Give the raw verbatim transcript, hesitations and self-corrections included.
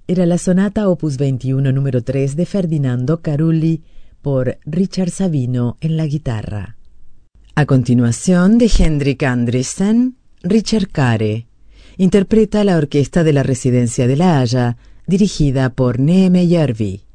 era la sonata opus veintiuno número tres de Ferdinando Carulli por Richard Savino en la guitarra. A continuación, de Henrik Andresen, Richard Kare. Interpreta la orquesta de la Residencia de La Haya, dirigida por Neeme Järvi.